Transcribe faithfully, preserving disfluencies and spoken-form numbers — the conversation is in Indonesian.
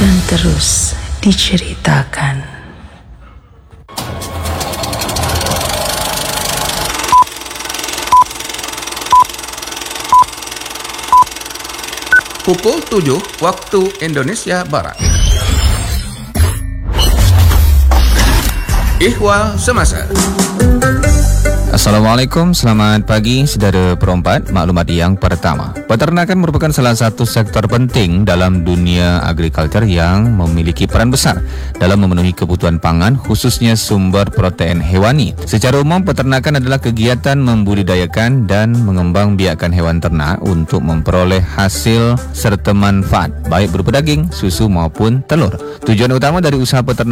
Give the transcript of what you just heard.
akan terus diceritakan. Pukul tujuh waktu Indonesia Barat. Ihwal Semasa. Assalamualaikum, selamat pagi saudara perempat. Maklumat yang pertama, peternakan merupakan salah satu sektor penting dalam dunia agrikultur yang memiliki peran besar dalam memenuhi kebutuhan pangan, khususnya sumber protein hewani. Secara umum, peternakan adalah kegiatan membudidayakan dan mengembangbiakkan hewan ternak untuk memperoleh hasil serta manfaat, baik berupa daging, susu maupun telur. Tujuan utama dari usaha peternakan